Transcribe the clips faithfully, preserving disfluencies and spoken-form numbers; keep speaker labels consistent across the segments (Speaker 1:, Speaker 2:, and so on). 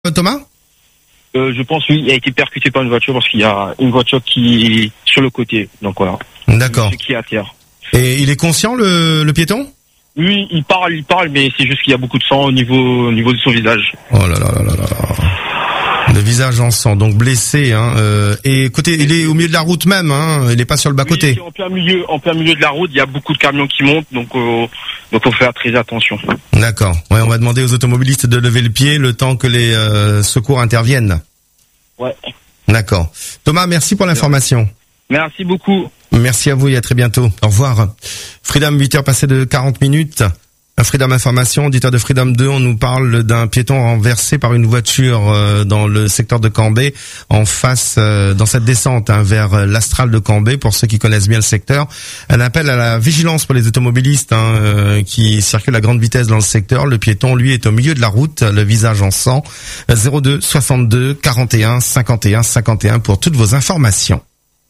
Speaker 1: Thomas?
Speaker 2: Euh, je pense oui, il a été percuté par une voiture parce qu'il y a une voiture qui est sur le côté. Donc voilà.
Speaker 1: D'accord.
Speaker 2: Qui est à terre.
Speaker 1: Et il est conscient le, le piéton?
Speaker 2: Oui, il parle, il parle, mais c'est juste qu'il y a beaucoup de sang au niveau, au niveau de son visage.
Speaker 1: Oh là là là là là. Le visage en sang, donc blessé. Hein. Euh, et côté, il est au milieu de la route même. Hein. Il est pas sur le bas côté.
Speaker 2: Oui, en plein milieu, en plein milieu de la route, il y a beaucoup de camions qui montent, donc euh, donc faut faire très attention.
Speaker 1: D'accord. Ouais, on va demander aux automobilistes de lever le pied le temps que les euh, secours interviennent.
Speaker 2: Ouais.
Speaker 1: D'accord. Thomas, merci pour l'information.
Speaker 2: Merci beaucoup.
Speaker 1: Merci à vous et à très bientôt. Au revoir. Freedom, huit heures passées de quarante minutes. Freedom Information, auditeur de Freedom deux, on nous parle d'un piéton renversé par une voiture euh, dans le secteur de Cambé, en face, euh, dans cette descente hein, vers l'Astral de Cambé, pour ceux qui connaissent bien le secteur. Un appel à la vigilance pour les automobilistes hein, euh, qui circulent à grande vitesse dans le secteur. Le piéton, lui, est au milieu de la route, le visage en sang. zéro deux soixante-deux quarante et un cinquante et un cinquante et un pour toutes vos informations.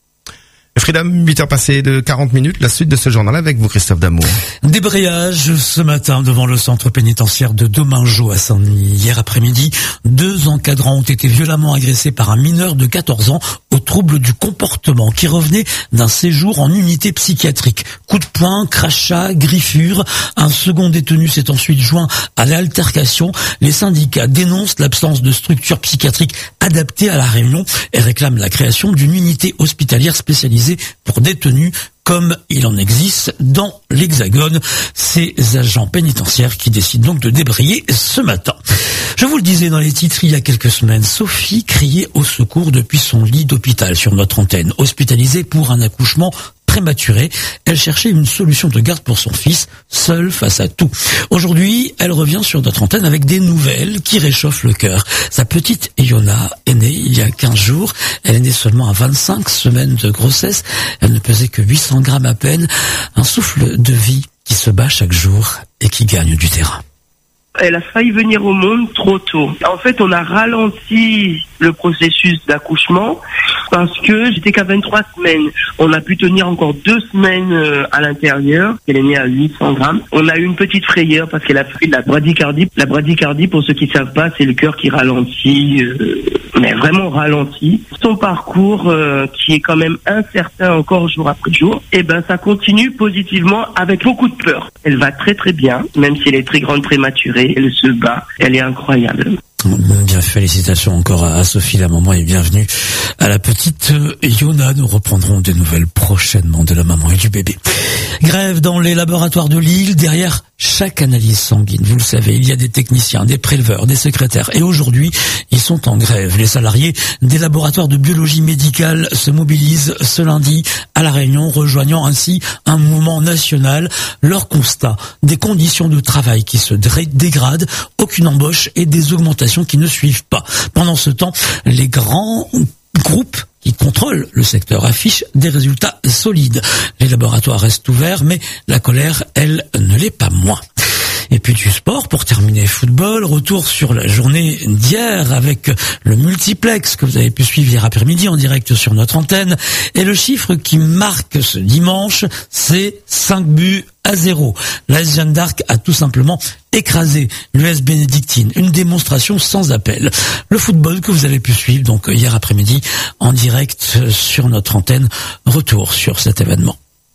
Speaker 1: Freedom, huit heures passées de quarante minutes, la suite de ce journal avec vous, Christophe Damour.
Speaker 3: Débrayage ce matin devant le centre pénitentiaire de Domingo à Saint-Denis. Hier après-midi, deux encadrants ont été violemment agressés par un mineur de quatorze ans au trouble du comportement qui revenait d'un séjour en unité psychiatrique. Coup de poing, crachat, griffure. Un second détenu s'est ensuite joint à l'altercation. Les syndicats dénoncent l'absence de structure psychiatrique adaptée à la Réunion et réclament la création d'une unité hospitalière spécialisée pour détenus comme il en existe dans l'Hexagone. Ces agents pénitentiaires qui décident donc de débrayer ce matin. Je vous le disais dans les titres il y a quelques semaines, Sophie criait au secours depuis son lit d'hôpital sur notre antenne. Hospitalisée pour un accouchement prématurée, elle cherchait une solution de garde pour son fils, seule face à tout. Aujourd'hui, elle revient sur notre antenne avec des nouvelles qui réchauffent le cœur. Sa petite Yona est née il y a quinze jours. Elle est née seulement à vingt-cinq semaines de grossesse. Elle ne pesait que huit cents grammes à peine. Un souffle de vie qui se bat chaque jour et qui gagne du terrain.
Speaker 4: Elle a failli venir au monde trop tôt. En fait, on a ralenti le processus d'accouchement parce que j'étais qu'à vingt-trois semaines. On a pu tenir encore deux semaines à l'intérieur. Elle est née à huit cents grammes. On a eu une petite frayeur parce qu'elle a fait de la bradycardie. La bradycardie, pour ceux qui ne savent pas, c'est le cœur qui ralentit, euh, mais vraiment ralentit. Son parcours, euh, qui est quand même incertain encore jour après jour, eh ben, ça continue positivement avec beaucoup de peur. Elle va très très bien, même si elle est très grande prématurée. Elle se bat, elle est incroyable.
Speaker 3: Bien, félicitations encore à Sophie, la maman, et bienvenue à la petite Yona. Nous reprendrons des nouvelles prochainement de la maman et du bébé. Grève dans les laboratoires de Lille. Derrière chaque analyse sanguine, vous le savez, il y a des techniciens, des préleveurs, des secrétaires. Et aujourd'hui, ils sont en grève. Les salariés des laboratoires de biologie médicale se mobilisent ce lundi à La Réunion, rejoignant ainsi un mouvement national. Leur constat, des conditions de travail qui se dégradent, aucune embauche et des augmentations qui ne suivent pas. Pendant ce temps, les grands groupes qui contrôlent le secteur affichent des résultats solides. Les laboratoires restent ouverts, mais la colère, elle, ne l'est pas moins. Et puis du sport, pour terminer, football, retour sur la journée d'hier avec le multiplex que vous avez pu suivre hier après-midi en direct sur notre antenne. Et le chiffre qui marque ce dimanche, c'est cinq buts à zéro. L'A S Jeanne d'Arc a tout simplement écrasé l'U S Bénédictine. Une démonstration sans appel. Le football que vous avez pu suivre donc hier après-midi en direct sur notre antenne. Retour sur cet événement.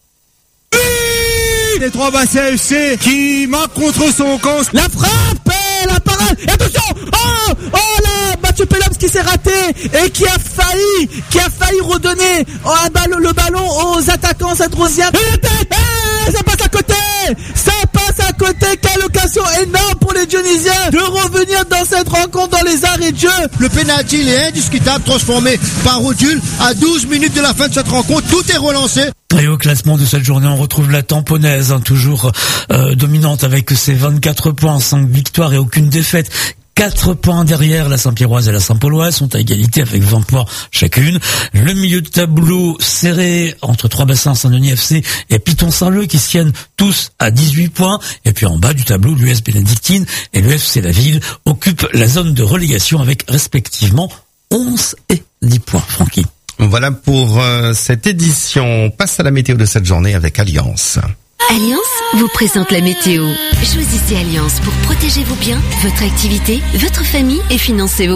Speaker 5: Les trois bassins F C qui marquent contre son camp. La frappe et la parade. Et attention. Oh, oh là, Mathieu Pellops qui s'est raté et qui a failli, qui a failli redonner oh, un ballon, le ballon aux attaquants Saint-Rosien. Et ça passe à côté. Ça passe à côté. Quelle occasion énorme pour les Dionysiens de revenir dans cette rencontre dans les arrêts de jeu. Le pénalty, il est indiscutable, transformé par Odule à douze minutes de la fin de cette rencontre. Tout est relancé.
Speaker 3: Et au classement de cette journée, on retrouve la Tamponnaise, hein, toujours euh, dominante avec ses vingt-quatre points, cinq victoires et aucune défaite. Quatre points derrière, la Saint-Pierroise et la Saint-Pauloise sont à égalité avec vingt points chacune. Le milieu de tableau serré entre Trois-Bassins, Saint-Denis F C et Piton-Saint-Leu qui se tiennent tous à dix-huit points. Et puis en bas du tableau, l'U S Bénédictine et le F C La Ville occupent la zone de relégation avec respectivement onze et dix points. Francky.
Speaker 1: Voilà pour euh, cette édition. On passe à la météo de cette journée avec Alliance.
Speaker 6: Alliance vous présente la météo. Choisissez Alliance pour protéger vos biens, votre activité, votre famille et financer vos